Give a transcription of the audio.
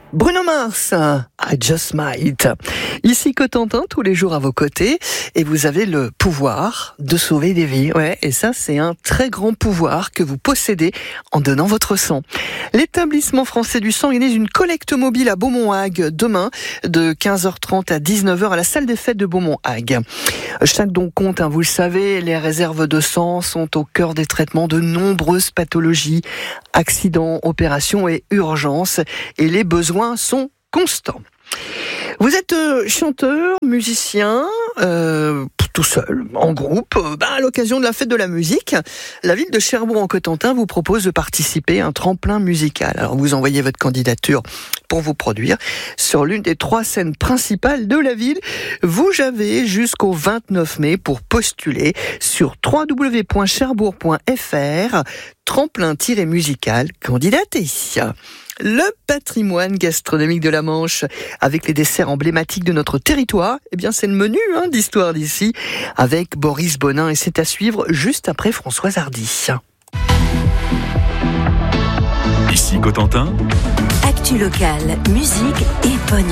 Bruno Mars, I Just Might. Ici Cotentin, tous les jours à vos côtés, et vous avez le pouvoir de sauver des vies. Ouais, et ça, c'est un très grand pouvoir que vous possédez en donnant votre sang. L'établissement français du sang organise une collecte mobile à Beaumont-Hague demain de 15h30 à 19h à la salle des fêtes de Beaumont-Hague. Chaque don compte, vous le savez, les réserves de sang sont au cœur des traitements de nombreuses pathologies, accidents, opérations et urgences, et les besoins sont constants. Vous êtes chanteur, musicien, tout seul, en groupe, à l'occasion de la fête de la musique, la ville de Cherbourg-en-Cotentin vous propose de participer à un tremplin musical. Alors vous envoyez votre candidature pour vous produire sur l'une des 3 scènes principales de la ville. Vous avez jusqu'au 29 mai pour postuler sur www.cherbourg.fr, tremplin-musical candidaté. Le patrimoine gastronomique de la Manche, avec les desserts emblématiques de notre territoire, c'est le menu d'Histoire d'ici, avec Boris Bonin, et c'est à suivre juste après Françoise Hardy. Ici Cotentin. Actu locale, musique et pognon.